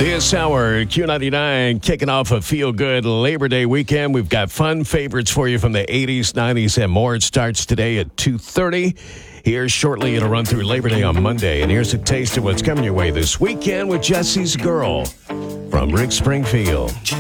This hour, Q99 kicking off a feel-good Labor Day weekend. We've got fun favorites for you from the 80s, 90s, and more. It starts today at 2:30. Here shortly, it'll run through Labor Day on Monday. And here's a taste of what's coming your way this weekend with Jesse's Girl from Rick Springfield.